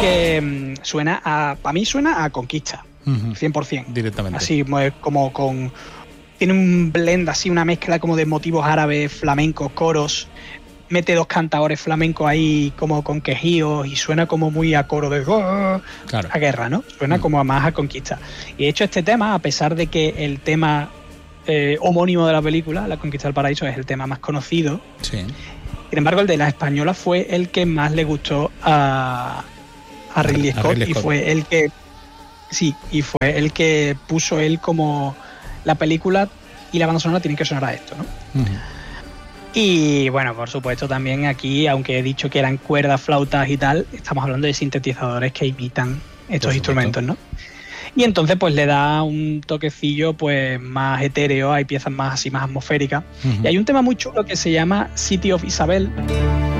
que suena para mí suena a Conquista, 100%. Directamente. Así como tiene un blend, así una mezcla como de motivos árabes, flamencos, coros. Mete 2 cantadores flamencos ahí como con quejíos y suena como muy a coro de Claro. a guerra, ¿no? Suena como a más a Conquista. Y de hecho este tema, a pesar de que el tema homónimo de la película, La Conquista del Paraíso, es el tema más conocido, Sí. sin embargo el de La Española fue el que más le gustó a Ridley Scott, y fue el que puso él como la película y la banda sonora tienen que sonar a esto, ¿no? Y bueno, por supuesto también aquí, aunque he dicho que eran cuerdas, flautas y tal, estamos hablando de sintetizadores que imitan estos instrumentos, ¿no? Y entonces pues le da un toquecillo pues más etéreo, hay piezas más así, más atmosféricas. Y hay un tema muy chulo que se llama City of Isabel,